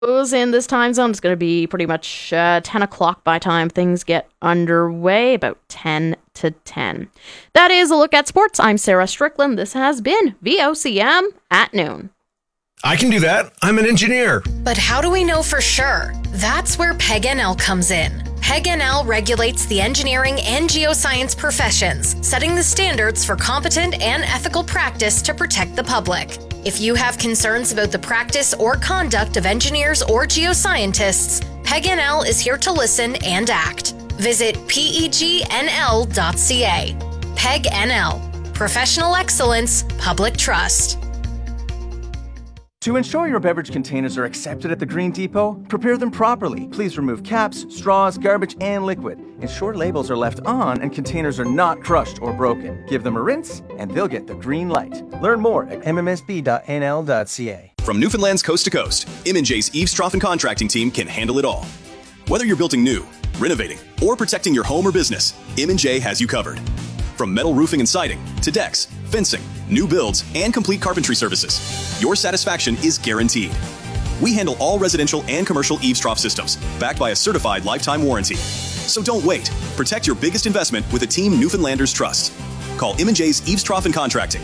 In this time zone, it's going to be pretty much 10 o'clock by time things get underway, about 10 to 10. That is a look at sports. I'm Sarah Strickland. This has been VOCM at noon. I can do that. I'm an engineer. But how do we know for sure? That's where PEG-NL comes in. PEG-NL regulates the engineering and geoscience professions, setting the standards for competent and ethical practice to protect the public. If you have concerns about the practice or conduct of engineers or geoscientists, PEG-NL is here to listen and act. Visit pegnl.ca. PEG-NL. Professional excellence, public trust. To ensure your beverage containers are accepted at the Green Depot, prepare them properly. Please remove caps, straws, garbage, and liquid. Ensure labels are left on and containers are not crushed or broken. Give them a rinse, and they'll get the green light. Learn more at mmsb.nl.ca. From Newfoundland's coast to coast, M&J's Eaves Trough and Contracting team can handle it all. Whether you're building new, renovating, or protecting your home or business, M&J has you covered. From metal roofing and siding to decks, fencing, new builds, and complete carpentry services, your satisfaction is guaranteed. We handle all residential and commercial eaves trough systems, backed by a certified lifetime warranty. So don't wait. Protect your biggest investment with a team Newfoundlanders trust. Call M&J's Eaves Trough and Contracting,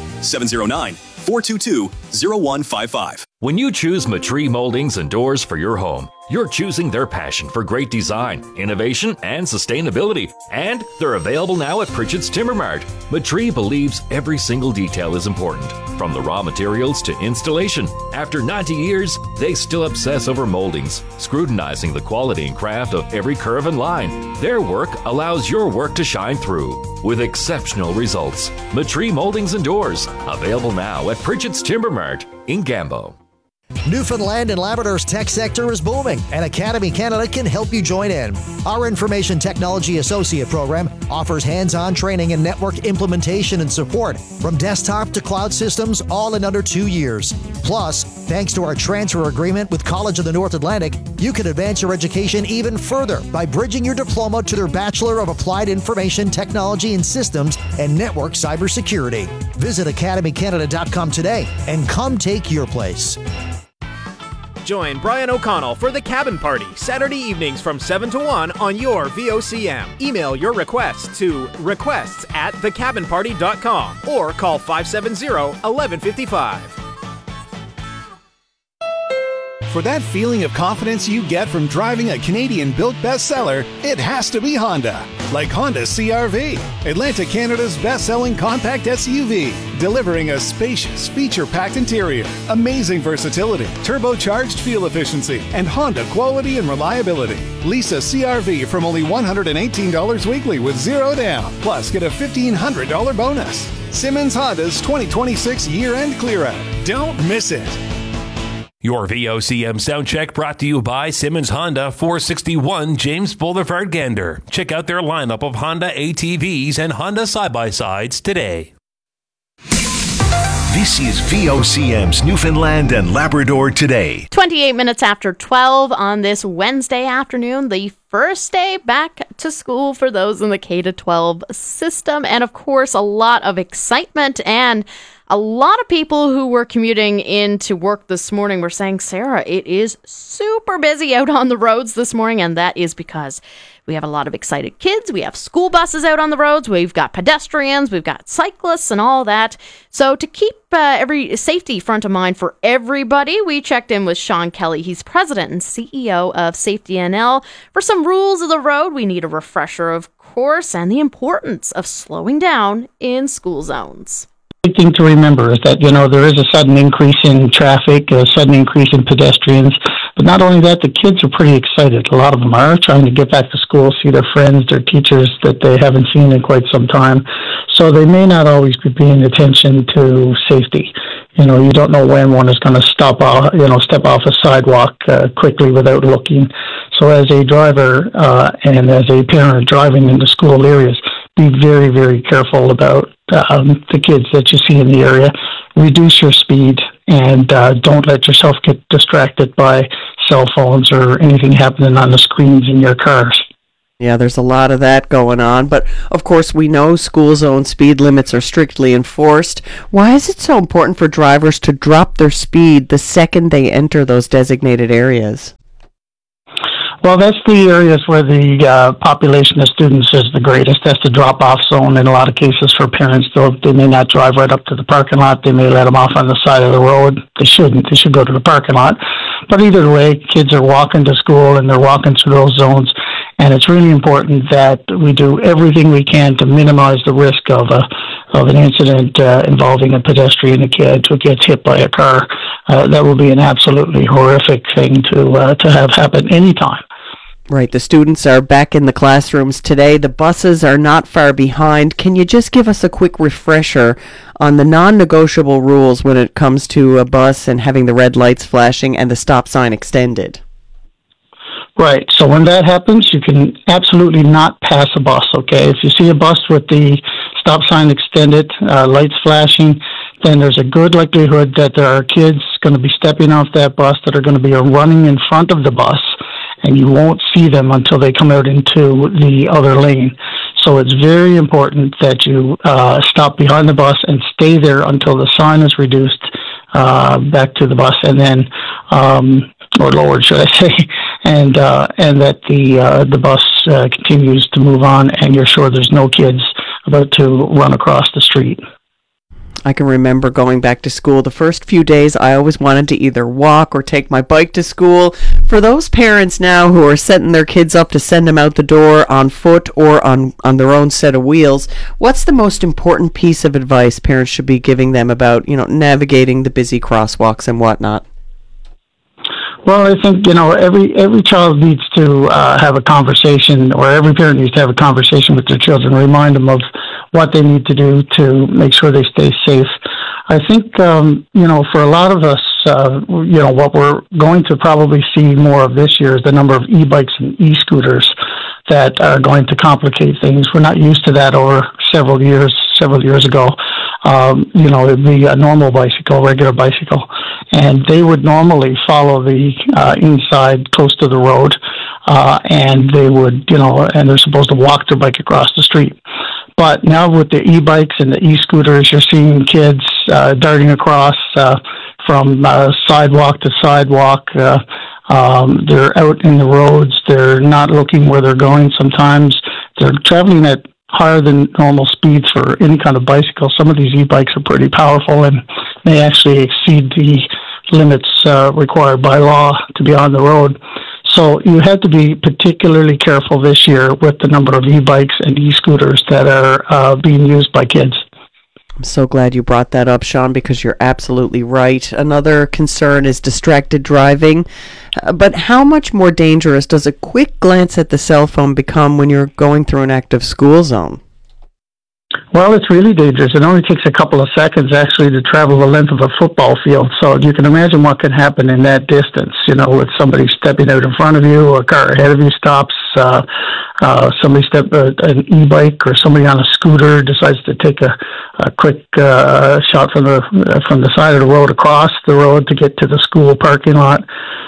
709-422-0155. When you choose Matree Moldings and Doors for your home, you're choosing their passion for great design, innovation, and sustainability. And they're available now at Pritchett's Timber Mart. Matree believes every single detail is important, from the raw materials to installation. After 90 years, they still obsess over moldings, scrutinizing the quality and craft of every curve and line. Their work allows your work to shine through with exceptional results. Matree Moldings and Doors, available now at Pritchett's Timber Mart in Gambo. Newfoundland and Labrador's tech sector is booming, and Academy Canada can help you join in. Our Information Technology Associate program offers hands-on training and network implementation and support from desktop to cloud systems, all in under 2 years. Plus, thanks to our transfer agreement with College of the North Atlantic, you can advance your education even further by bridging your diploma to their Bachelor of Applied Information Technology and Systems and Network Cybersecurity. Visit academycanada.com today and come take your place. Join Brian O'Connell for The Cabin Party, Saturday evenings from 7 to 1 on your VOCM. Email your requests to requests@thecabinparty.com or call 570-1155. For that feeling of confidence you get from driving a Canadian-built bestseller, it has to be Honda. Like Honda CR-V, Atlantic Canada's best-selling compact SUV, delivering a spacious, feature-packed interior, amazing versatility, turbocharged fuel efficiency, and Honda quality and reliability. Lease a CR-V from only $118 weekly with zero down, plus get a $1,500 bonus. Simmons Honda's 2026 year-end clear-out. Don't miss it. Your VOCM Soundcheck brought to you by Simmons Honda, 461 James Boulevard, Gander. Check out their lineup of Honda ATVs and Honda side-by-sides today. This is VOCM's Newfoundland and Labrador Today. 28 minutes after 12 on this Wednesday afternoon, the first day back to school for those in the K-12 system. And of course, a lot of excitement, and a lot of people who were commuting into work this morning were saying, Sarah, it is super busy out on the roads this morning. And that is because we have a lot of excited kids. We have school buses out on the roads. We've got pedestrians. We've got cyclists and all that. So to keep every safety front of mind for everybody, we checked in with Sean Kelly. He's president and CEO of Safety NL. For some rules of the road, we need a refresher, of course, and the importance of slowing down in school zones. The thing to remember is that, there is a sudden increase in traffic, a sudden increase in pedestrians. But not only that, the kids are pretty excited. A lot of them are trying to get back to school, see their friends, their teachers that they haven't seen in quite some time. So they may not always be paying attention to safety. You don't know when one is going to step off a sidewalk quickly without looking. So as a driver and as a parent driving in the school areas, be very, very careful about the kids that you see in the area. Reduce your speed and don't let yourself get distracted by cell phones or anything happening on the screens in your cars. Yeah, there's a lot of that going on, but of course we know school zone speed limits are strictly enforced. Why is it so important for drivers to drop their speed the second they enter those designated areas? Well, that's the areas where the population of students is the greatest. That's the drop-off zone in a lot of cases for parents. They may not drive right up to the parking lot. They may let them off on the side of the road. They shouldn't. They should go to the parking lot. But either way, kids are walking to school and they're walking through those zones. And it's really important that we do everything we can to minimize the risk of an incident involving a pedestrian, a kid who gets hit by a car. That will be an absolutely horrific thing to have happen anytime. Right, the students are back in the classrooms today. The buses are not far behind. Can you just give us a quick refresher on the non-negotiable rules when it comes to a bus and having the red lights flashing and the stop sign extended? Right. So when that happens, you can absolutely not pass a bus, okay? If you see a bus with the stop sign extended, lights flashing, then there's a good likelihood that there are kids going to be stepping off that bus that are going to be running in front of the bus, and you won't see them until they come out into the other lane. So it's very important that you stop behind the bus and stay there until the sign is reduced back to the bus, and then or lowered, should I say, and that the bus continues to move on, and you're sure there's no kids about to run across the street. I can remember going back to school. The first few days, I always wanted to either walk or take my bike to school. For those parents now who are setting their kids up to send them out the door on foot or on their own set of wheels, what's the most important piece of advice parents should be giving them about, navigating the busy crosswalks and whatnot? Well, I think, every child needs to have a conversation, or every parent needs to have a conversation with their children, remind them of what they need to do to make sure they stay safe. I think, for a lot of us, what we're going to probably see more of this year is the number of e-bikes and e-scooters that are going to complicate things. We're not used to that over several years ago. It'd be a normal bicycle, regular bicycle, and they would normally follow the inside close to the road, and they would, and they're supposed to walk their bike across the street. But now with the e-bikes and the e-scooters, you're seeing kids darting across from sidewalk to sidewalk. They're out in the roads. They're not looking where they're going sometimes. They're traveling at higher than normal speeds for any kind of bicycle. Some of these e-bikes are pretty powerful and may actually exceed the limits required by law to be on the road. So you have to be particularly careful this year with the number of e-bikes and e-scooters that are being used by kids. I'm so glad you brought that up, Sean, because you're absolutely right. Another concern is distracted driving. But how much more dangerous does a quick glance at the cell phone become when you're going through an active school zone? Well, it's really dangerous. It only takes a couple of seconds, actually, to travel the length of a football field. So you can imagine what can happen in that distance, with somebody stepping out in front of you, or a car ahead of you stops, somebody an e-bike or somebody on a scooter decides to take a quick shot from the side of the road across the road to get to the school parking lot.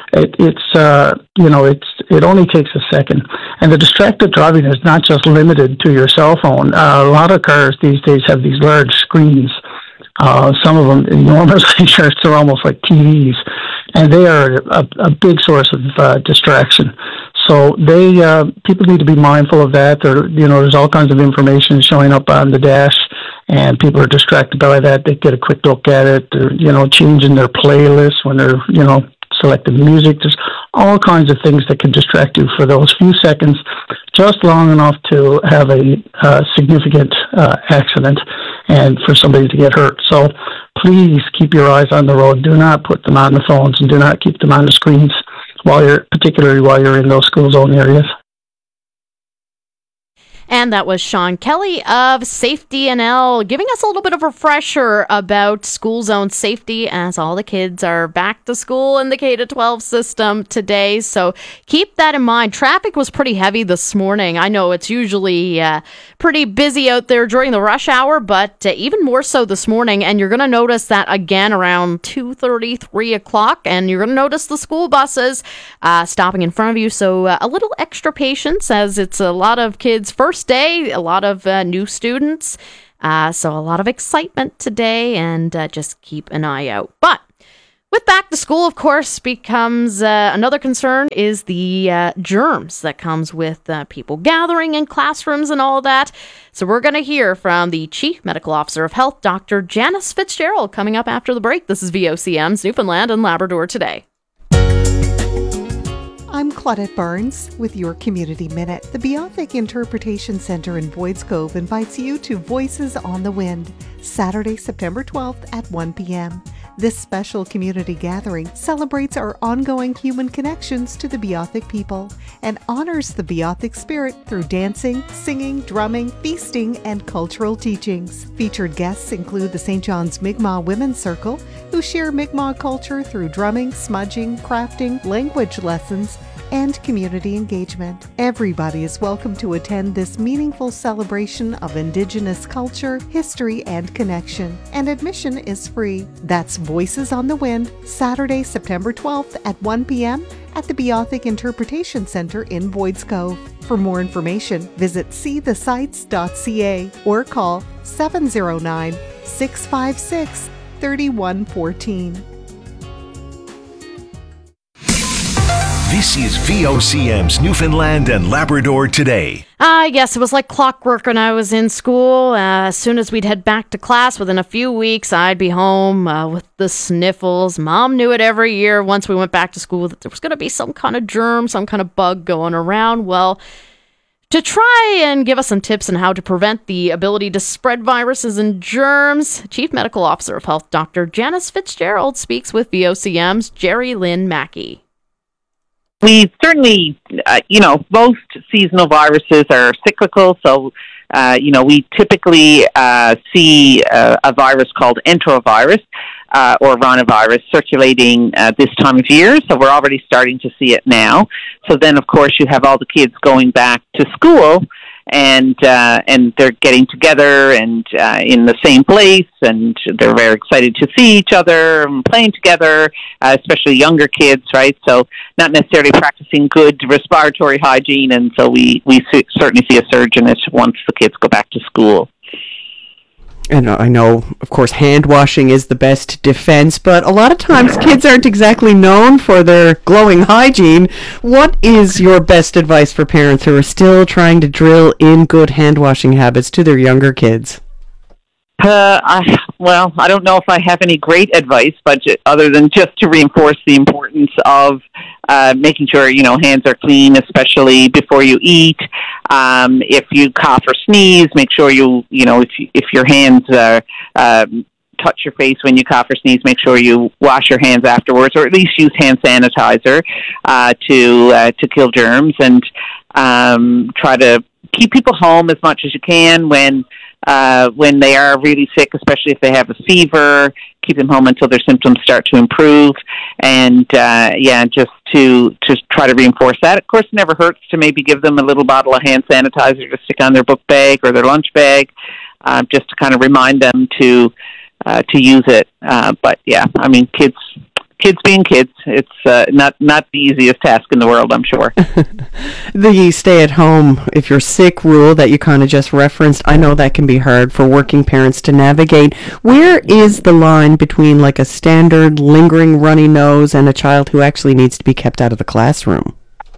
It only takes a second. And the distracted driving is not just limited to your cell phone. A lot of cars these days have these large screens. Some of them enormously large, they're almost like TVs. And they are a big source of distraction. So people need to be mindful of that. There's all kinds of information showing up on the dash, and people are distracted by that. They get a quick look at it. They're, changing their playlist when they're, selecting music. There's all kinds of things that can distract you for those few seconds, just long enough to have a significant accident and for somebody to get hurt. So please keep your eyes on the road. Do not put them on the phones, and do not keep them on the screens, particularly while you're in those school zone areas. And that was Sean Kelly of Safety NL giving us a little bit of a refresher about school zone safety as all the kids are back to school in the K-12 system today. So keep that in mind. Traffic was pretty heavy this morning. I know it's usually pretty busy out there during the rush hour, but even more so this morning. And you're going to notice that again around 2:30, 3 o'clock. And you're going to notice the school buses stopping in front of you. So a little extra patience as it's a lot of kids' first day, a lot of new students. So a lot of excitement today, and just keep an eye out. But with back to school, of course, becomes another concern is the germs that comes with people gathering in classrooms and all that. So we're going to hear from the Chief Medical Officer of Health, Dr. Janice Fitzgerald, coming up after the break. This is VOCM's Newfoundland and Labrador Today. I'm Claudette Barnes with your Community Minute. The Beothic Interpretation Center in Boyd's Cove invites you to Voices on the Wind, Saturday, September 12th at 1 p.m. This special community gathering celebrates our ongoing human connections to the Beothic people and honors the Beothic spirit through dancing, singing, drumming, feasting, and cultural teachings. Featured guests include the St. John's Mi'kmaq Women's Circle, who share Mi'kmaq culture through drumming, smudging, crafting, language lessons, and community engagement. Everybody is welcome to attend this meaningful celebration of Indigenous culture, history, and connection. And admission is free. That's Voices on the Wind, Saturday, September 12th at 1 p.m. at the Beothic Interpretation Center in Boyd's Cove. For more information, visit seethesites.ca or call 709-656-3114. This is VOCM's Newfoundland and Labrador Today. Yes, it was like clockwork when I was in school. As soon as we'd head back to class, within a few weeks, I'd be home with the sniffles. Mom knew it every year once we went back to school that there was going to be some kind of germ, some kind of bug going around. Well, to try and give us some tips on how to prevent the ability to spread viruses and germs, Chief Medical Officer of Health, Dr. Janice Fitzgerald, speaks with VOCM's Jerry Lynn Mackey. We certainly, most seasonal viruses are cyclical, so, we typically see a virus called enterovirus or rhinovirus circulating this time of year, so we're already starting to see it now. So then, of course, you have all the kids going back to school, and they're getting together and in the same place, and they're very excited to see each other and playing together, especially younger kids, right? So not necessarily practicing good respiratory hygiene, and so we certainly see a surge in it once the kids go back to school. And I know, of course, hand washing is the best defense, but a lot of times kids aren't exactly known for their glowing hygiene. What is your best advice for parents who are still trying to drill in good hand washing habits to their younger kids? I don't know if I have any great advice, but other than just to reinforce the importance of making sure, hands are clean, especially before you eat. If you cough or sneeze, make sure if your hands touch your face when you cough or sneeze, make sure you wash your hands afterwards, or at least use hand sanitizer to kill germs, and try to keep people home as much as you can when they are really sick, especially if they have a fever. Keep them home until their symptoms start to improve, and just to try to reinforce that. Of course, it never hurts to maybe give them a little bottle of hand sanitizer to stick on their book bag or their lunch bag, just to kind of remind them to use it. But yeah, I mean, kids being kids, it's not the easiest task in the world, I'm sure. The stay-at-home, if you're sick rule that you kind of just referenced, I know that can be hard for working parents to navigate. Where is the line between like a standard lingering runny nose and a child who actually needs to be kept out of the classroom?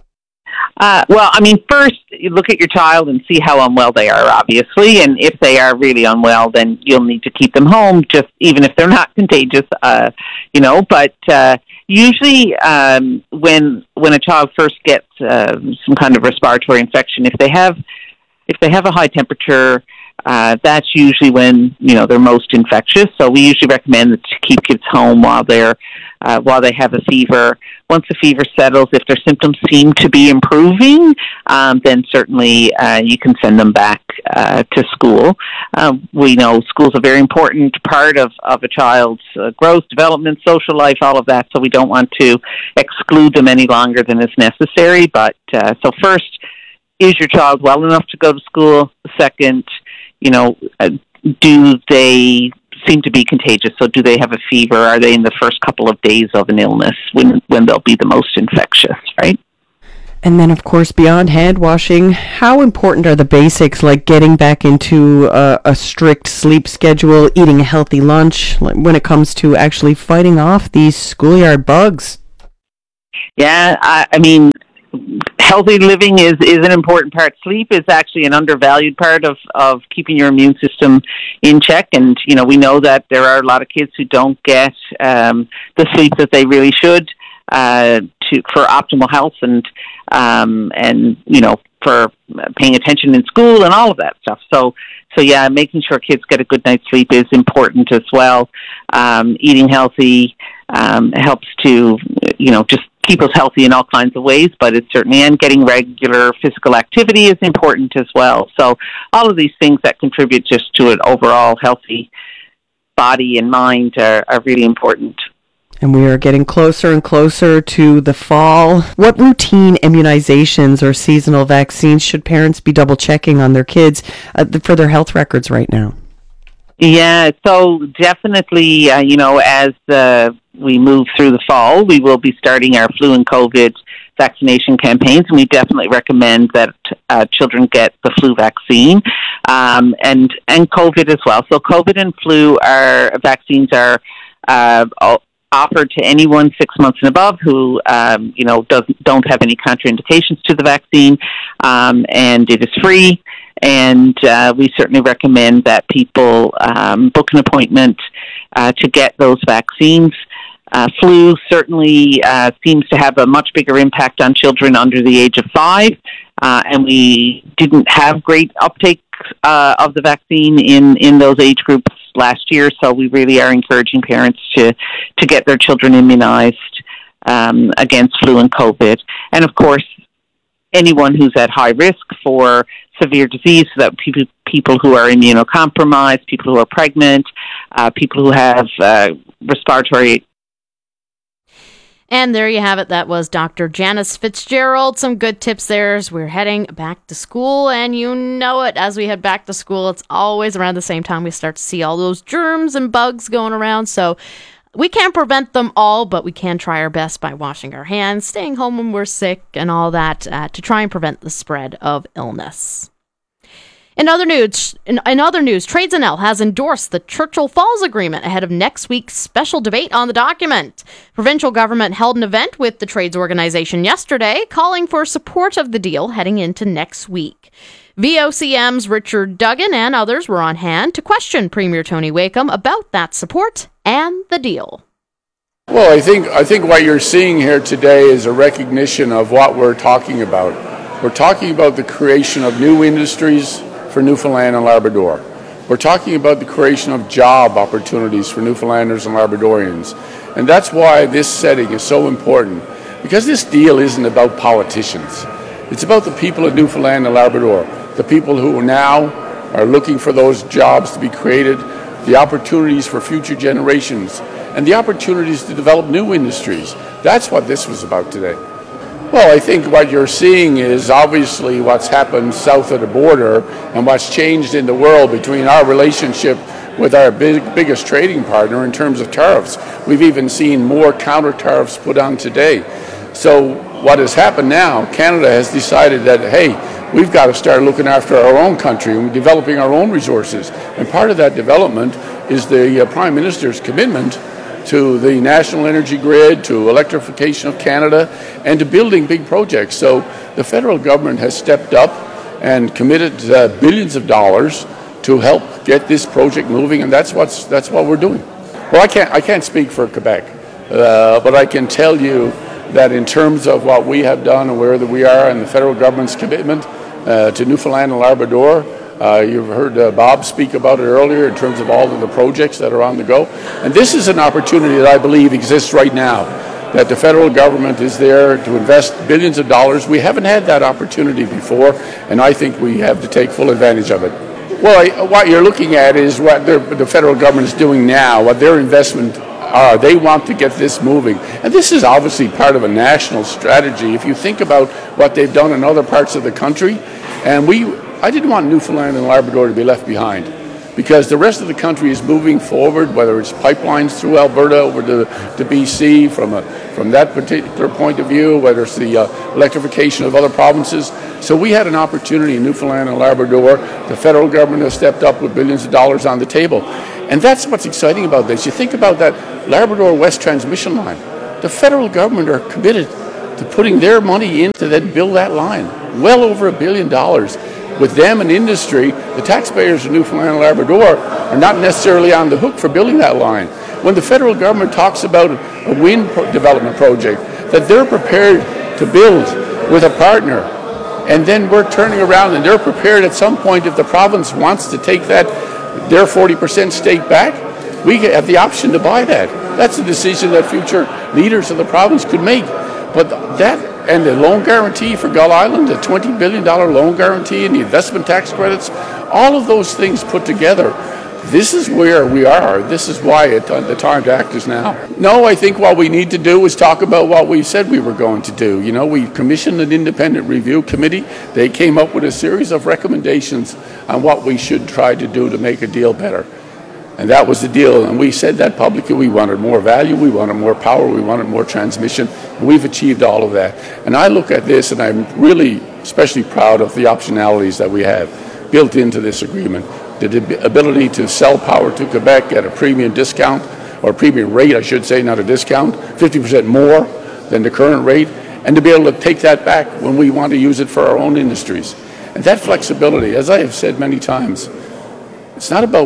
First, you look at your child and see how unwell they are, obviously, and if they are really unwell, then you'll need to keep them home, just even if they're not contagious, but usually when a child first gets some kind of respiratory infection, if they have a high temperature, that's usually when, they're most infectious. So we usually recommend to keep kids home while they have a fever. Once the fever settles, if their symptoms seem to be improving, then certainly you can send them back to school. We know school's a very important part of a child's growth, development, social life, all of that, so we don't want to exclude them any longer than is necessary. But so first, is your child well enough to go to school? Second, do they seem to be contagious? So do they have a fever? Are they in the first couple of days of an illness when they'll be the most infectious, right? And then, of course, beyond hand washing, how important are the basics like getting back into a strict sleep schedule, eating a healthy lunch when it comes to actually fighting off these schoolyard bugs? Yeah, I mean, healthy living is an important part. Sleep is actually an undervalued part of keeping your immune system in check. And, we know that there are a lot of kids who don't get the sleep that they really should for optimal health and for paying attention in school and all of that stuff. So yeah, making sure kids get a good night's sleep is important as well. Eating healthy helps to, just keep us healthy in all kinds of ways, but it's certainly, and getting regular physical activity is important as well. So all of these things that contribute just to an overall healthy body and mind are really important. And we are getting closer and closer to the fall. What routine immunizations or seasonal vaccines should parents be double checking on their kids for their health records right now? Yeah, so definitely, as we move through the fall, we will be starting our flu and COVID vaccination campaigns, and we definitely recommend that children get the flu vaccine and COVID as well. So COVID and flu vaccines are offered to anyone 6 months and above who don't have any contraindications to the vaccine, and it is free. And we certainly recommend that people book an appointment to get those vaccines. Flu certainly seems to have a much bigger impact on children under the age of 5, and we didn't have great uptake of the vaccine in those age groups last year, so we really are encouraging parents to get their children immunized against flu and COVID. And of course, anyone who's at high risk for severe disease, so that people who are immunocompromised, people who are pregnant, people who have respiratory. And there you have it. That was Dr. Janice Fitzgerald. Some good tips there as we're heading back to school. And you know it, as we head back to school, it's always around the same time we start to see all those germs and bugs going around. So we can't prevent them all, but we can try our best by washing our hands, staying home when we're sick, and all that to try and prevent the spread of illness. In other news, Trades NL has endorsed the Churchill Falls Agreement ahead of next week's special debate on the document. Provincial government held an event with the trades organization yesterday, calling for support of the deal heading into next week. VOCM's Richard Duggan and others were on hand to question Premier Tony Wakeham about that support and the deal. Well, I think what you're seeing here today is a recognition of what we're talking about. We're talking about the creation of new industries for Newfoundland and Labrador. We're talking about the creation of job opportunities for Newfoundlanders and Labradorians. And that's why this setting is so important, because this deal isn't about politicians. It's about the people of Newfoundland and Labrador, the people who now are looking for those jobs to be created, the opportunities for future generations, and the opportunities to develop new industries. That's what this was about today. Well, I think what you're seeing is obviously what's happened south of the border and what's changed in the world between our relationship with our biggest trading partner in terms of tariffs. We've even seen more counter tariffs put on today. So what has happened now, Canada has decided that, hey, we've got to start looking after our own country and developing our own resources. And part of that development is the Prime Minister's commitment to the national energy grid, to electrification of Canada, and to building big projects. So the federal government has stepped up and committed billions of dollars to help get this project moving, and that's what we're doing. Well, I can't speak for Quebec, but I can tell you that in terms of what we have done and where we are and the federal government's commitment to Newfoundland and Labrador, You've heard Bob speak about it earlier in terms of all of the projects that are on the go. And this is an opportunity that I believe exists right now, that the federal government is there to invest billions of dollars. We haven't had that opportunity before, and I think we have to take full advantage of it. Well, what you're looking at is what the federal government is doing now, what their investment are. They want to get this moving. And this is obviously part of a national strategy. If you think about what they've done in other parts of the country, and I didn't want Newfoundland and Labrador to be left behind, because the rest of the country is moving forward, whether it's pipelines through Alberta over to BC from that particular point of view, whether it's the electrification of other provinces. So we had an opportunity in Newfoundland and Labrador. The federal government has stepped up with billions of dollars on the table. And that's what's exciting about this. You think about that Labrador West transmission line. The federal government are committed to putting their money in to then build that line. Well over $1 billion. With them and industry, the taxpayers of Newfoundland and Labrador are not necessarily on the hook for building that line. When the federal government talks about a wind development project that they're prepared to build with a partner, and then we're turning around and they're prepared at some point, if the province wants to take their 40% stake back, we have the option to buy that. That's a decision that future leaders of the province could make. But that and the loan guarantee for Gull Island, the $20 billion loan guarantee and the investment tax credits, all of those things put together, this is where we are. This is why the time to act is now. No, I think what we need to do is talk about what we said we were going to do. You know, we commissioned an independent review committee. They came up with a series of recommendations on what we should try to do to make a deal better. And that was the deal. And we said that publicly. We wanted more value. We wanted more power. We wanted more transmission. And we've achieved all of that. And I look at this and I'm really especially proud of the optionalities that we have built into this agreement. The ability to sell power to Quebec at a premium discount, or premium rate, I should say, not a discount, 50% more than the current rate, and to be able to take that back when we want to use it for our own industries. And that flexibility, as I have said many times, it's not about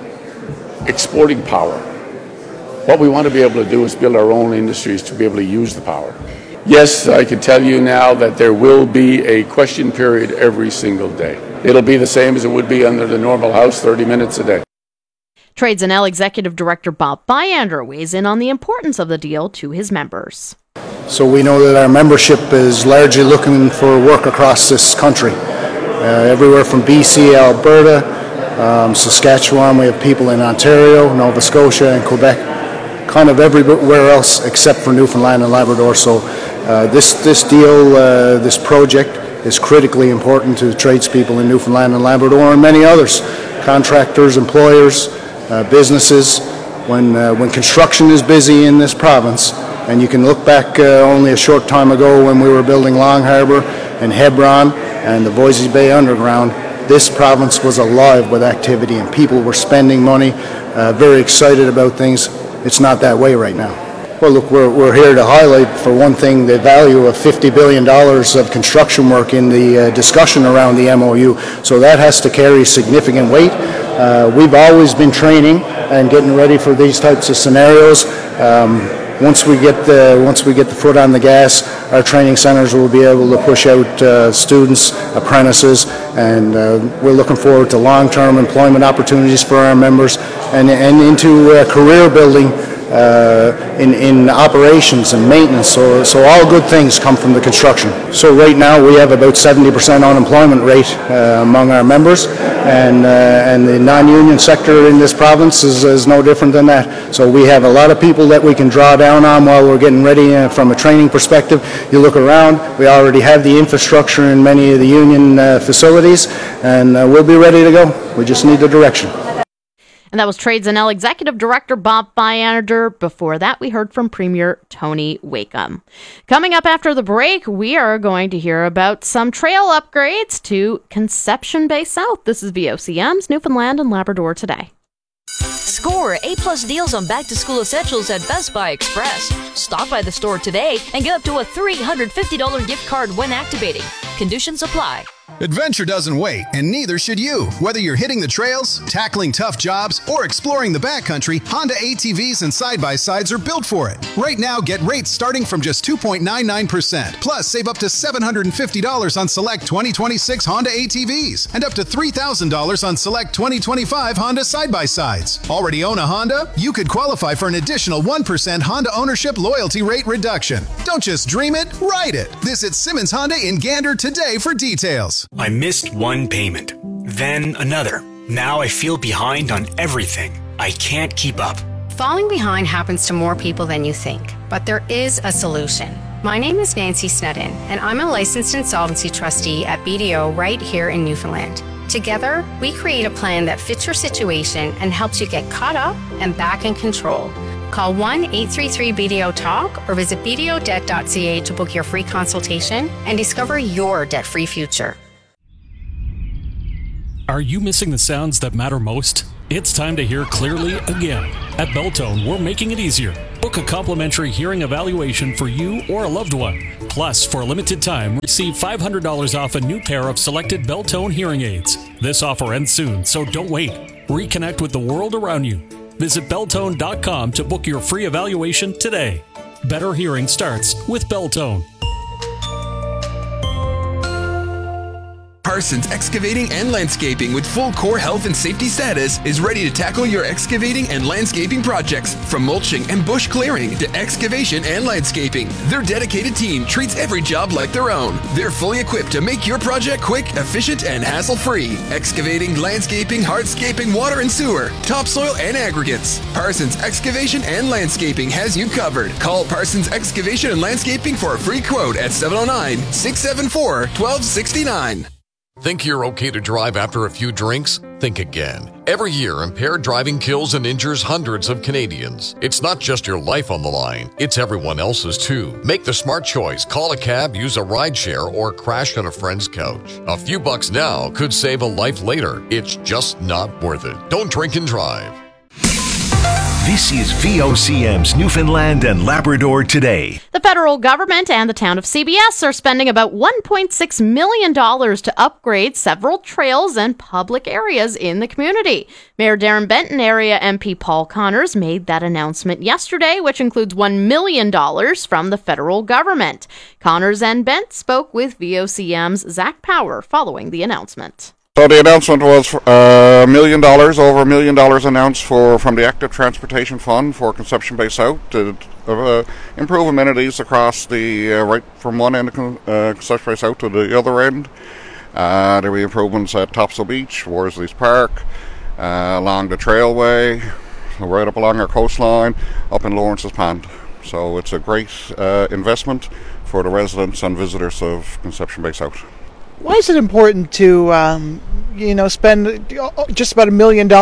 exporting power. What we want to be able to do is build our own industries to be able to use the power. Yes, I can tell you now that there will be a question period every single day. It'll be the same as it would be under the normal House, 30 minutes a day. Trades NL Executive Director Bob Byander weighs in on the importance of the deal to his members. So we know that our membership is largely looking for work across this country. Everywhere from BC, Alberta, Saskatchewan, we have people in Ontario, Nova Scotia, and Quebec, kind of everywhere else except for Newfoundland and Labrador. So this deal, this project is critically important to tradespeople in Newfoundland and Labrador and many others, contractors, employers, businesses. When construction is busy in this province, and you can look back only a short time ago when we were building Long Harbour and Hebron and the Voisey's Bay Underground, this province was alive with activity and people were spending money, very excited about things. It's not that way right now. Well, look, we're here to highlight, for one thing, the value of $50 billion of construction work in the discussion around the MOU. So that has to carry significant weight. We've always been training and getting ready for these types of scenarios. Once we get the foot on the gas, our training centers will be able to push out students, apprentices, and we're looking forward to long-term employment opportunities for our members and into career building in operations and maintenance. So all good things come from the construction. So right now we have about 70% unemployment rate among our members, and the non-union sector in this province is no different than that. So we have a lot of people that we can draw down on while we're getting ready from a training perspective. You look around, we already have the infrastructure in many of the union facilities, and we'll be ready to go. We just need the direction. And that was Trades NL Executive Director Bob Byander. Before that, we heard from Premier Tony Wakeham. Coming up after the break, we are going to hear about some trail upgrades to Conception Bay South. This is VOCM's Newfoundland and Labrador Today. Score A+ deals on back-to-school essentials at Best Buy Express. Stop by the store today and get up to a $350 gift card when activating. Conditions apply. Adventure doesn't wait, and neither should you. Whether you're hitting the trails, tackling tough jobs, or exploring the backcountry, Honda ATVs and side-by-sides are built for it. Right now, get rates starting from just 2.99%. Plus, save up to $750 on select 2026 Honda ATVs and up to $3,000 on select 2025 Honda side-by-sides. Already own a Honda? You could qualify for an additional 1% Honda ownership loyalty rate reduction. Don't just dream it, ride it. Visit Simmons Honda in Gander today for details. I missed one payment, then another. Now I feel behind on everything. I can't keep up. Falling behind happens to more people than you think, but there is a solution. My name is Nancy Snedden, and I'm a licensed insolvency trustee at BDO right here in Newfoundland. Together, we create a plan that fits your situation and helps you get caught up and back in control. Call 1-833-BDO-TALK or visit bdodebt.ca to book your free consultation and discover your debt-free future. Are you missing the sounds that matter most? It's time to hear clearly again. At Beltone, we're making it easier. Book a complimentary hearing evaluation for you or a loved one. Plus, for a limited time, receive $500 off a new pair of selected Beltone hearing aids. This offer ends soon, so don't wait. Reconnect with the world around you. Visit Beltone.com to book your free evaluation today. Better hearing starts with Beltone. Parsons Excavating and Landscaping with full core health and safety status is ready to tackle your excavating and landscaping projects, from mulching and bush clearing to excavation and landscaping. Their dedicated team treats every job like their own. They're fully equipped to make your project quick, efficient, and hassle-free. Excavating, landscaping, hardscaping, water and sewer, topsoil and aggregates. Parsons Excavation and Landscaping has you covered. Call Parsons Excavation and Landscaping for a free quote at 709-674-1269. Think you're okay to drive after a few drinks? Think again. Every year, impaired driving kills and injures hundreds of Canadians. It's not just your life on the line, it's everyone else's too. Make the smart choice. Call a cab, use a rideshare, or crash on a friend's couch. A few bucks now could save a life later. It's just not worth it. Don't drink and drive. This is VOCM's Newfoundland and Labrador Today. The federal government and the town of CBS are spending about $1.6 million to upgrade several trails and public areas in the community. Mayor Darren Benton area MP Paul Connors made that announcement yesterday, which includes $1 million from the federal government. Connors and Bent spoke with VOCM's Zach Power following the announcement. So the announcement was $1 million, over $1 million announced from the Active Transportation Fund for Conception Bay South to improve amenities across the right from one end of Conception Bay South to the other end. There will be improvements at Topsail Beach, Worsley's Park, along the trailway, right up along our coastline, up in Lawrence's Pond. So it's a great investment for the residents and visitors of Conception Bay South. Why is it important to, spend just about $1 million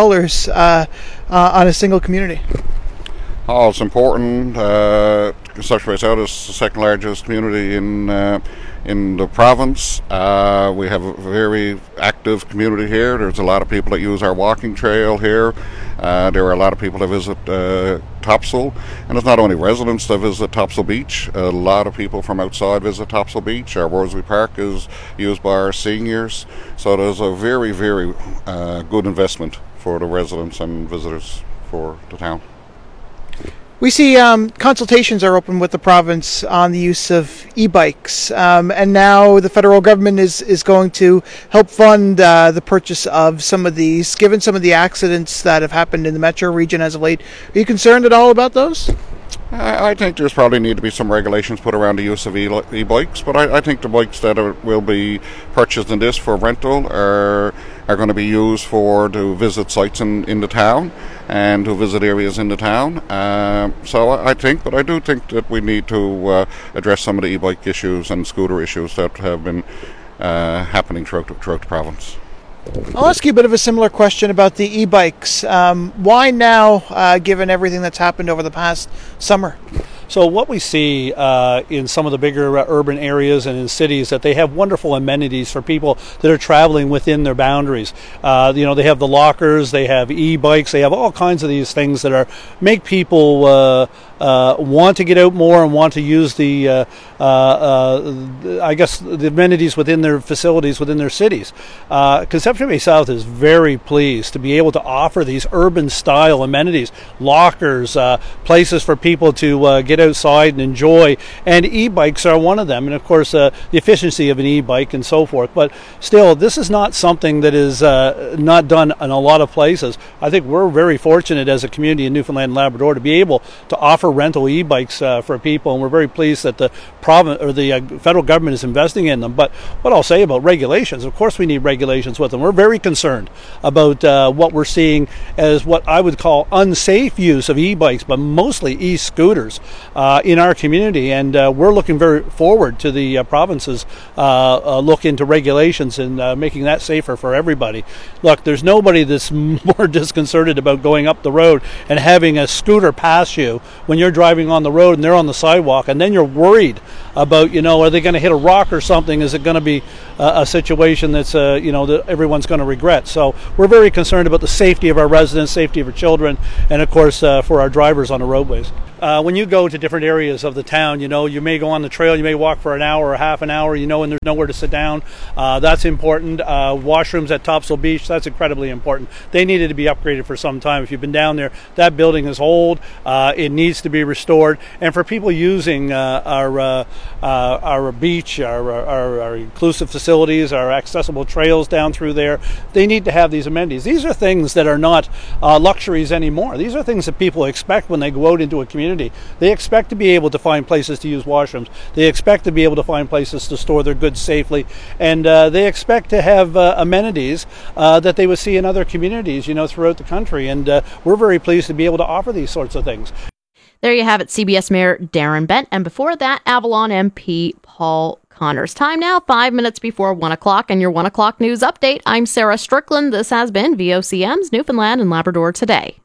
on a single community? Oh, it's important. Conception Bay South is the second largest community in the province. We have a very active community here. There's a lot of people that use our walking trail here. There are a lot of people that visit Topsail, and it's not only residents that visit Topsail Beach. A lot of people from outside visit Topsail Beach. Our Worsley Park is used by our seniors, so there's a very, very good investment for the residents and visitors for the town. We see consultations are open with the province on the use of e-bikes, and now the federal government is going to help fund the purchase of some of these, given some of the accidents that have happened in the metro region as of late. Are you concerned at all about those? I think there's probably need to be some regulations put around the use of e-bikes, but I think the bikes that will be purchased in this for rental are going to be used to visit sites in the town and to visit areas in the town. So I do think that we need to address some of the e-bike issues and scooter issues that have been happening throughout the province. I'll ask you a bit of a similar question about the e-bikes. Why now, given everything that's happened over the past summer? So what we see in some of the bigger urban areas and in cities, that they have wonderful amenities for people that are traveling within their boundaries. They have the lockers, they have e-bikes, they have all kinds of these things that make people want to get out more and want to use the amenities within their facilities within their cities. Conception Bay South is very pleased to be able to offer these urban style amenities, lockers, places for people to get outside and enjoy, and e-bikes are one of them, and of course the efficiency of an e-bike and so forth. But still, this is not something that is not done in a lot of places. I think we're very fortunate as a community in Newfoundland and Labrador to be able to offer rental e-bikes for people, and we're very pleased that the province or the federal government is investing in them. But what I'll say about regulations, of course we need regulations with them. We're very concerned about what we're seeing as what I would call unsafe use of e-bikes, but mostly e-scooters in our community, and we're looking very forward to the province's look into regulations and making that safer for everybody. Look, there's nobody that's more disconcerted about going up the road and having a scooter pass you when you're driving on the road and they're on the sidewalk, and then you're worried about, are they going to hit a rock or something? Is it going to be a situation that's that everyone's going to regret? So we're very concerned about the safety of our residents, safety of our children, and of course for our drivers on the roadways. When you go to different areas of the town, you may go on the trail, you may walk for an hour or half an hour, and there's nowhere to sit down. That's important. Washrooms at Topsail Beach, that's incredibly important. They needed to be upgraded for some time. If you've been down there, that building is old. It needs to be restored. And for people using our beach, our inclusive facilities, our accessible trails down through there, they need to have these amenities. These are things that are not luxuries anymore. These are things that people expect when they go out into a community. They expect to be able to find places to use washrooms. They expect to be able to find places to store their goods safely, and they expect to have amenities that they would see in other communities, throughout the country. And we're very pleased to be able to offer these sorts of things. There you have it, CBS Mayor Darren Bent, and before that, Avalon MP Paul Connors. Time now, 5 minutes before 1 o'clock, and your 1 o'clock news update. I'm Sarah Strickland. This has been VOCM's Newfoundland and Labrador Today.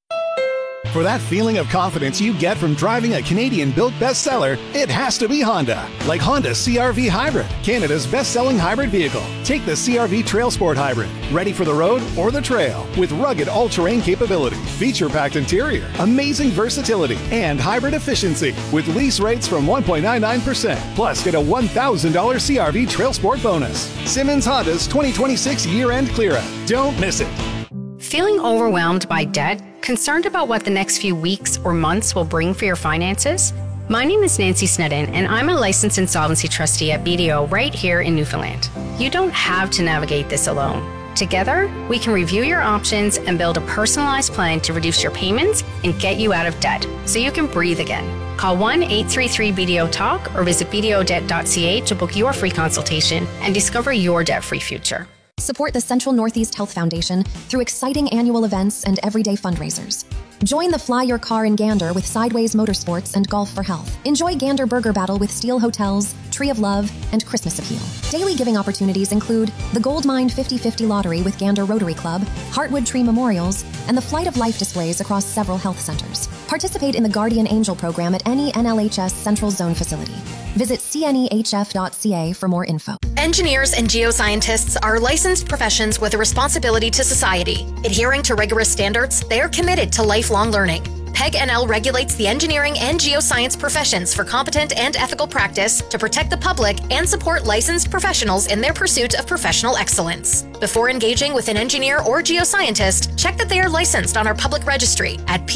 For that feeling of confidence you get from driving a Canadian-built bestseller, it has to be Honda. Like Honda CR-V Hybrid, Canada's best-selling hybrid vehicle. Take the CR-V Trail Sport Hybrid, ready for the road or the trail, with rugged all-terrain capability, feature-packed interior, amazing versatility, and hybrid efficiency, with lease rates from 1.99%. Plus, get a $1,000 CR-V Trail Sport bonus. Simmons Honda's 2026 year-end clear-out. Don't miss it. Feeling overwhelmed by debt? Concerned about what the next few weeks or months will bring for your finances? My name is Nancy Snedden, and I'm a licensed insolvency trustee at BDO right here in Newfoundland. You don't have to navigate this alone. Together, we can review your options and build a personalized plan to reduce your payments and get you out of debt so you can breathe again. Call 1-833-BDO-TALK or visit bdodebt.ca to book your free consultation and discover your debt-free future. Support the Central Northeast Health Foundation through exciting annual events and everyday fundraisers. Join the Fly Your Car in Gander with Sideways Motorsports and Golf for Health. Enjoy Gander Burger Battle with Steel Hotels, Tree of Love, and Christmas Appeal. Daily giving opportunities include the Gold Mine 50/50 Lottery with Gander Rotary Club, Heartwood Tree Memorials, and the Flight of Life displays across several health centers. Participate in the Guardian Angel program at any NLHS Central Zone facility. Visit cnehf.ca for more info. Engineers and geoscientists are licensed professions with a responsibility to society. Adhering to rigorous standards, they are committed to lifelong learning. PEG NL regulates the engineering and geoscience professions for competent and ethical practice to protect the public and support licensed professionals in their pursuit of professional excellence. Before engaging with an engineer or geoscientist, check that they are licensed on our public registry at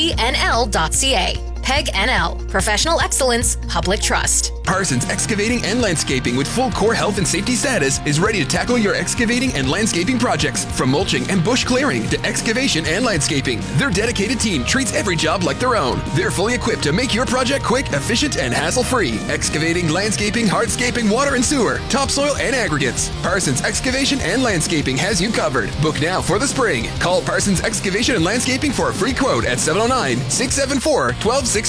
pegnl.ca. PEG NL, Professional Excellence, Public Trust. Parsons Excavating and Landscaping with full core health and safety status is ready to tackle your excavating and landscaping projects. From mulching and bush clearing to excavation and landscaping, their dedicated team treats every job like their own. They're fully equipped to make your project quick, efficient, and hassle-free. Excavating, landscaping, hardscaping, water and sewer, topsoil, and aggregates. Parsons Excavation and Landscaping has you covered. Book now for the spring. Call Parsons Excavation and Landscaping for a free quote at 709-674-1269.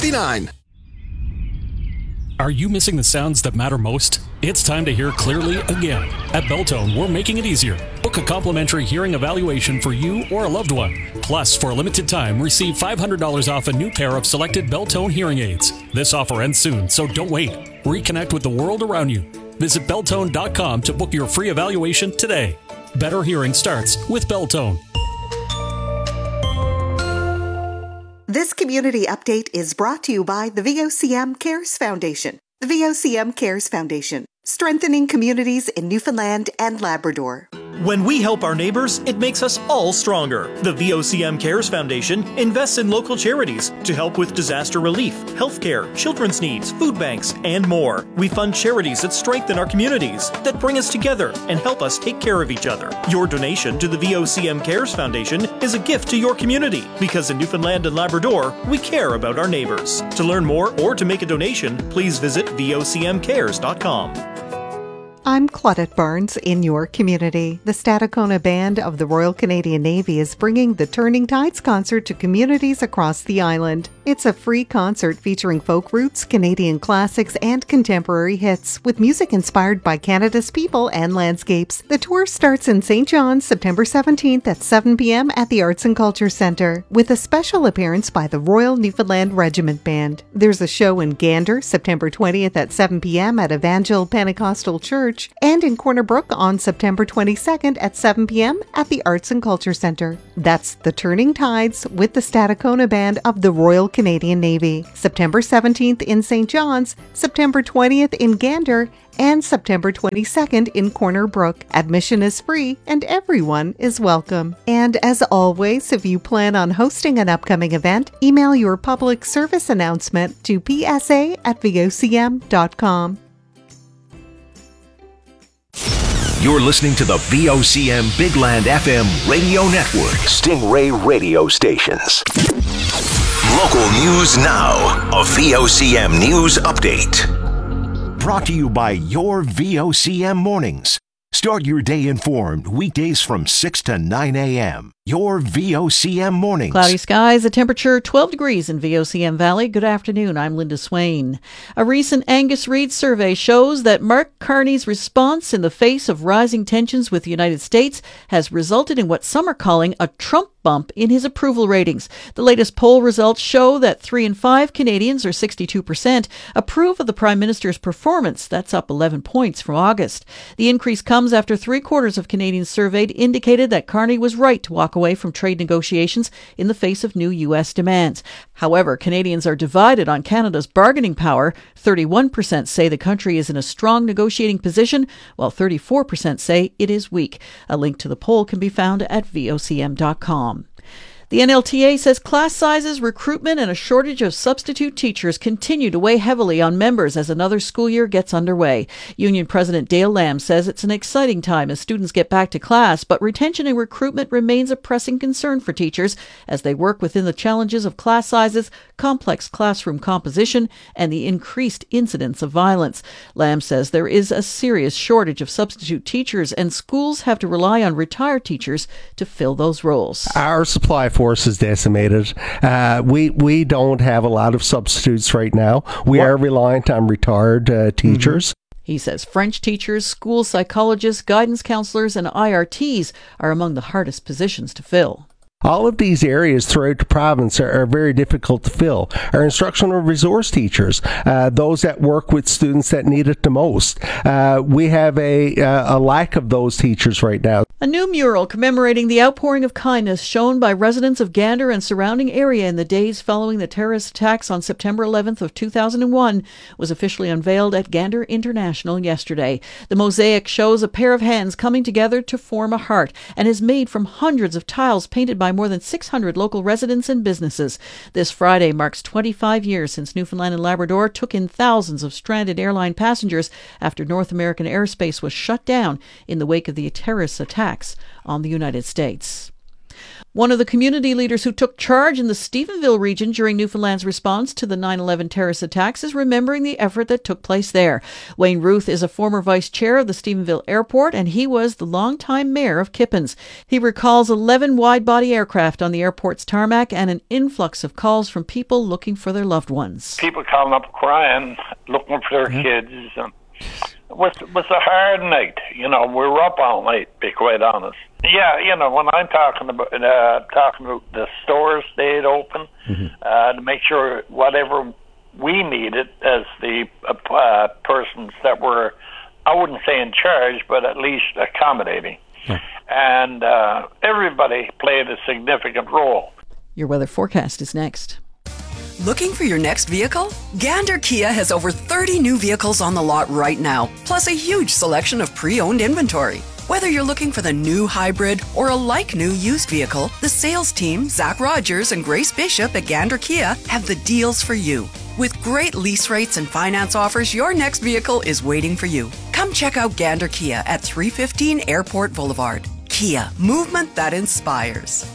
Are you missing the sounds that matter most? It's time to hear clearly again. At Beltone, we're making it easier. Book a complimentary hearing evaluation for you or a loved one. Plus, for a limited time, receive $500 off a new pair of selected Beltone hearing aids. This offer ends soon, so don't wait. Reconnect with the world around you. Visit Beltone.com to book your free evaluation today. Better hearing starts with Beltone. This community update is brought to you by the VOCM Cares Foundation. The VOCM Cares Foundation, strengthening communities in Newfoundland and Labrador. When we help our neighbors, it makes us all stronger. The VOCM Cares Foundation invests in local charities to help with disaster relief, healthcare, children's needs, food banks, and more. We fund charities that strengthen our communities, that bring us together and help us take care of each other. Your donation to the VOCM Cares Foundation is a gift to your community, because in Newfoundland and Labrador, we care about our neighbors. To learn more or to make a donation, please visit vocmcares.com. I'm Claudette Barnes in your community. The Stadacona Band of the Royal Canadian Navy is bringing the Turning Tides concert to communities across the island. It's a free concert featuring folk roots, Canadian classics, and contemporary hits, with music inspired by Canada's people and landscapes. The tour starts in St. John's September 17th at 7 p.m. at the Arts and Culture Centre, with a special appearance by the Royal Newfoundland Regiment Band. There's a show in Gander September 20th at 7 p.m. at Evangel Pentecostal Church, and in Corner Brook on September 22nd at 7 p.m. at the Arts and Culture Centre. That's the Turning Tides with the Stadacona Band of the Royal Canadian Navy. September 17th in St. John's, September 20th in Gander, and September 22nd in Corner Brook. Admission is free and everyone is welcome. And as always, if you plan on hosting an upcoming event, email your public service announcement to psa@vocm.com. You're listening to the VOCM Big Land FM radio network. Stingray radio stations. Local news now. A VOCM news update. Brought to you by your VOCM mornings. Start your day informed weekdays from 6 to 9 a.m. Your VOCM mornings. Cloudy skies, a temperature 12 degrees in VOCM Valley. Good afternoon, I'm Linda Swain. A recent Angus Reid survey shows that Mark Carney's response in the face of rising tensions with the United States has resulted in what some are calling a Trump bump in his approval ratings. The latest poll results show that 3 in 5 Canadians, or 62%, approve of the Prime Minister's performance. That's up 11 points from August. The increase comes after 3/4 of Canadians surveyed indicated that Carney was right to walk away from trade negotiations in the face of new U.S. demands. However, Canadians are divided on Canada's bargaining power. 31% say the country is in a strong negotiating position, while 34% say it is weak. A link to the poll can be found at vocm.com. The NLTA says class sizes, recruitment, and a shortage of substitute teachers continue to weigh heavily on members as another school year gets underway. Union President Dale Lamb says it's an exciting time as students get back to class, but retention and recruitment remains a pressing concern for teachers as they work within the challenges of class sizes, complex classroom composition, and the increased incidence of violence. Lamb says there is a serious shortage of substitute teachers, and schools have to rely on retired teachers to fill those roles. Our supply force is decimated. We don't have a lot of substitutes right now. We are reliant on retired teachers. He says French teachers, school psychologists, guidance counselors, and IRTs are among the hardest positions to fill. All of these areas throughout the province are very difficult to fill. Our instructional resource teachers, those that work with students that need it the most, we have a lack of those teachers right now. A new mural commemorating the outpouring of kindness shown by residents of Gander and surrounding area in the days following the terrorist attacks on September 11th of 2001 was officially unveiled at Gander International yesterday. The mosaic shows a pair of hands coming together to form a heart and is made from hundreds of tiles painted by more than 600 local residents and businesses. This Friday marks 25 years since Newfoundland and Labrador took in thousands of stranded airline passengers after North American airspace was shut down in the wake of the terrorist attacks on the United States. One of the community leaders who took charge in the Stephenville region during Newfoundland's response to the 9/11 terrorist attacks is remembering the effort that took place there. Wayne Ruth is a former vice chair of the Stephenville Airport, and he was the longtime mayor of Kippens. He recalls 11 wide-body aircraft on the airport's tarmac and an influx of calls from people looking for their loved ones. People calling up crying, looking for their kids. And it was a hard night. We were up all night, to be quite honest. Yeah, when I'm talking about the stores stayed open to make sure whatever we needed as the persons that were, I wouldn't say in charge, but at least accommodating. Yeah. And everybody played a significant role. Your weather forecast is next. Looking for your next vehicle? Gander Kia has over 30 new vehicles on the lot right now, plus a huge selection of pre-owned inventory. Whether you're looking for the new hybrid or a like-new used vehicle, the sales team, Zach Rogers and Grace Bishop at Gander Kia, have the deals for you. With great lease rates and finance offers, your next vehicle is waiting for you. Come check out Gander Kia at 315 Airport Boulevard. Kia, movement that inspires.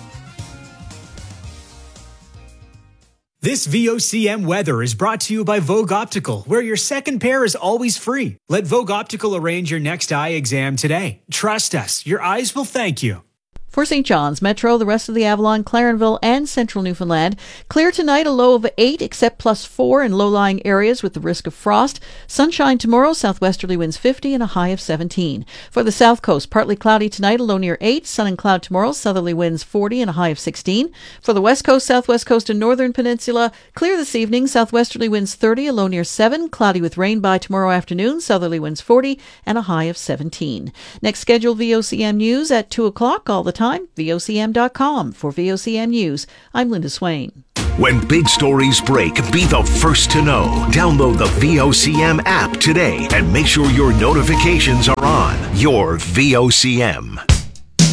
This VOCM weather is brought to you by Vogue Optical, where your second pair is always free. Let Vogue Optical arrange your next eye exam today. Trust us, your eyes will thank you. For St. John's Metro, the rest of the Avalon, Clarenville, and central Newfoundland, clear tonight, a low of 8, except +4 in low-lying areas with the risk of frost. Sunshine tomorrow, southwesterly winds 50 and a high of 17. For the South Coast, partly cloudy tonight, a low near 8, sun and cloud tomorrow, southerly winds 40 and a high of 16. For the West Coast, Southwest Coast, and Northern Peninsula, clear this evening, southwesterly winds 30, a low near 7, cloudy with rain by tomorrow afternoon, southerly winds 40 and a high of 17. Next scheduled VOCM news at 2 o'clock all the time. VOCM.com. For VOCM News, I'm Linda Swain. When big stories break, be the first to know. Download the VOCM app today and make sure your notifications are on. Your VOCM.